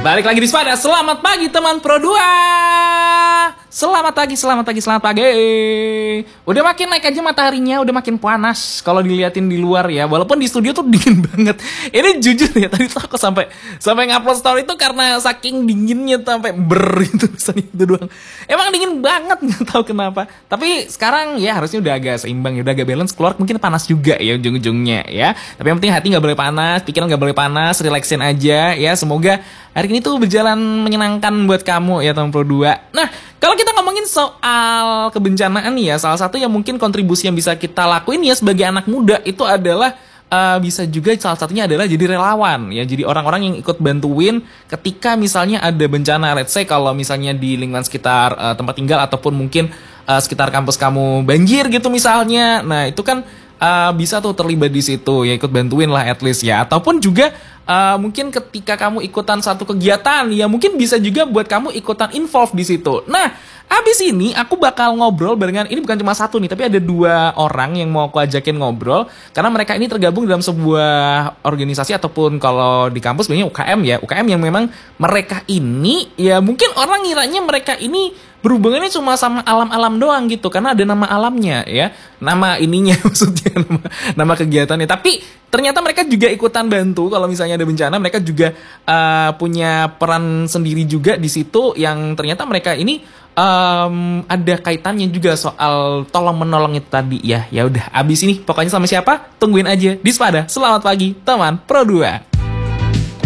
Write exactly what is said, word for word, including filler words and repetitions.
Balik lagi di Spada. Selamat pagi teman Pro dua. Selamat pagi, selamat pagi, selamat pagi. Udah makin naik aja mataharinya, udah makin panas kalau diliatin di luar ya. Walaupun di studio tuh dingin banget. Ini jujur ya, tadi tuh aku sampai sampai ngupload story itu karena saking dinginnya sampai ber itu itu doang. Emang dingin banget, nggak tahu kenapa. Tapi sekarang ya harusnya udah agak seimbang ya, udah agak balance. Keluar mungkin panas juga ya ujung-ujungnya ya. Tapi yang penting hati nggak boleh panas, pikiran nggak boleh panas, relaxin aja ya. Semoga hari ini tuh berjalan menyenangkan buat kamu ya teman Pro dua. Nah, kalau kita ngomongin soal kebencanaan nih ya, salah satu yang mungkin kontribusi yang bisa kita lakuin ya sebagai anak muda itu adalah uh, bisa juga salah satunya adalah jadi relawan ya. Jadi orang-orang yang ikut bantuin ketika misalnya ada bencana. Let's say kalau misalnya di lingkungan sekitar uh, tempat tinggal ataupun mungkin uh, sekitar kampus kamu banjir gitu misalnya. Nah, itu kan uh, bisa tuh terlibat di situ ya, ikut bantuin lah at least ya. Ataupun juga Uh, mungkin ketika kamu ikutan satu kegiatan, ya mungkin bisa juga buat kamu ikutan involve di situ. Nah, abis ini aku bakal ngobrol barengan, ini bukan cuma satu nih, tapi ada dua orang yang mau aku ajakin ngobrol. Karena mereka ini tergabung dalam sebuah organisasi ataupun kalau di kampus banyak U K M ya. U K M yang memang mereka ini, ya mungkin orang ngiranya mereka ini berhubungannya cuma sama alam-alam doang gitu. Karena ada nama alamnya ya, nama ininya maksudnya, nama, nama kegiatannya. Tapi ternyata mereka juga ikutan bantu kalau misalnya ada bencana. Mereka juga uh, punya peran sendiri juga di situ yang ternyata mereka ini um, ada kaitannya juga soal tolong menolong itu tadi ya. Ya udah, abis ini pokoknya sama siapa? Tungguin aja di Spada. Selamat pagi teman Pro dua.